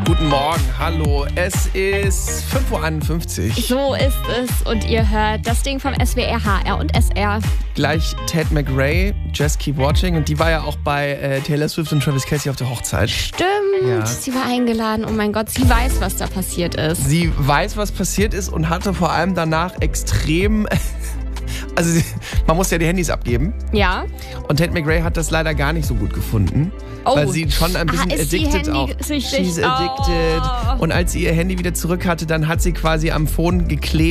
Guten Morgen, hallo. Es ist 5.51 Uhr. So ist es und ihr hört das Ding vom SWR, HR und SR. Gleich Tate McRae, Just Keep Watching. Und die war ja auch bei Taylor Swift und Travis Kelce auf der Hochzeit. Stimmt, Ja. sie war eingeladen. Oh mein Gott, sie weiß, was da passiert ist. Sie weiß, was passiert ist und hatte vor allem danach extrem... Also man muss ja die Handys abgeben. Ja. Und Tate McRae hat das leider gar nicht so gut gefunden. Oh. Weil sie schon ein bisschen ist sie addicted auch. handysüchtig? She's addicted. Oh. Und als sie ihr Handy wieder zurück hatte, dann hat sie quasi am Phone geklebt.